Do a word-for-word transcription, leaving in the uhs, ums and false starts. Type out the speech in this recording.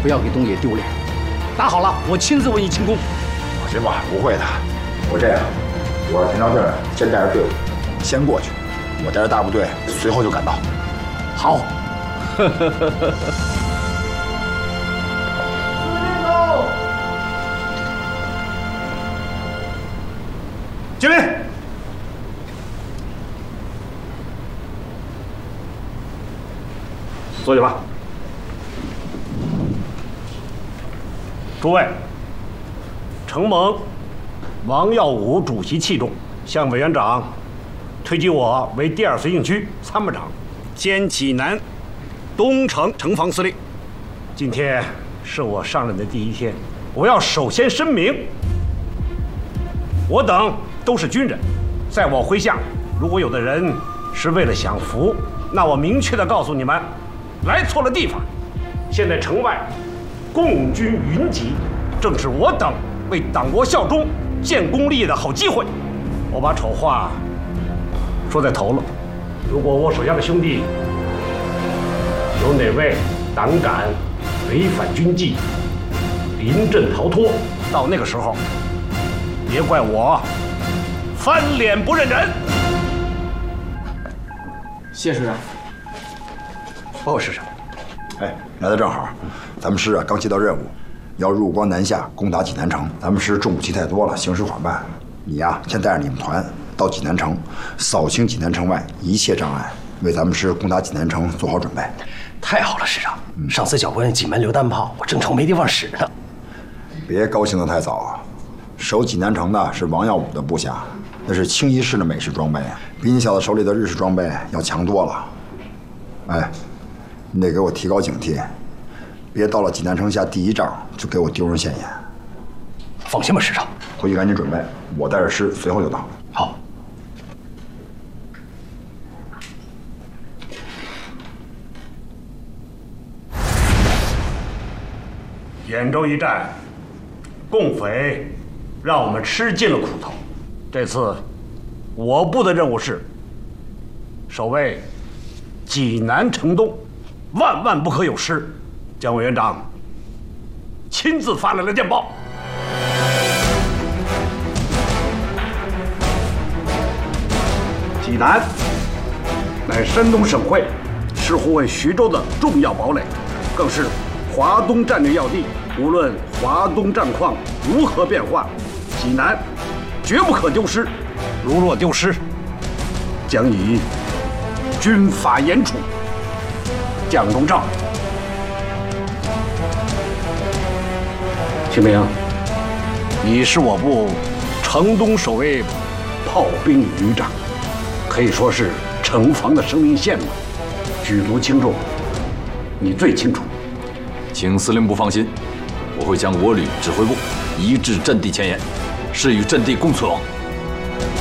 不要给东野丢脸。打好了，我亲自为你庆功。 放心吧，不会的。我这样，我田到这儿先带着队伍先过去，我带着大部队随后就赶到。 好。 敬礼！坐下吧。诸位，承蒙王耀武主席器重，向委员长推举我为第二绥靖区参谋长兼济南东城城防司令。今天是我上任的第一天，我要首先声明，我等都是军人，在我麾下，如果有的人是为了享福，那我明确的告诉你们，来错了地方。现在城外共军云集，正是我等为党国效忠、建功立业的好机会。我把丑话说在头了，如果我手下的兄弟有哪位胆敢违反军纪、临阵逃脱，到那个时候，别怪我翻脸不认人。 谢师长。报告师长。 哎，来的正好，咱们师啊刚接到任务，要入关南下，攻打济南城。咱们师重武器太多了，行事缓慢。你呀、啊，先带着你们团到济南城，扫清济南城外一切障碍，为咱们师攻打济南城做好准备。 太好了，师长！嗯、上次缴关济门榴弹炮，我正愁没地方使呢。 别高兴得太早啊！守济南城的是王耀武的部下，那是清一式的美式装备，比你小子手里的日式装备要强多了。哎，你得给我提高警惕，别到了济南城下第一仗就给我丢人现眼。 放心吧，师长。 回去赶紧准备，我带着师随后就到。 好。 兖州一战，共匪让我们吃尽了苦头。这次我部的任务是守卫济南城东，万万不可有失。蒋委员长亲自发来了电报。济南乃山东省会，是护卫徐州的重要堡垒，更是华东战略要地。无论华东战况如何变化，济南绝不可丢失。如若丢失，将以军法严处。蒋中正。秦明，你是我部城东守卫炮兵旅长，可以说是城防的生命线嘛，举足轻重，你最清楚。 请司令部放心，我会将我旅指挥部移至阵地前沿，誓与阵地共存亡。